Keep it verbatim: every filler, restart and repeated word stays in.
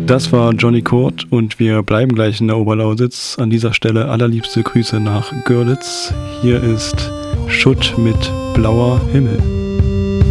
Das war Johnny Kurt und wir bleiben gleich in der Oberlausitz. An dieser Stelle allerliebste Grüße nach Görlitz. Hier ist Schutt mit blauer Himmel.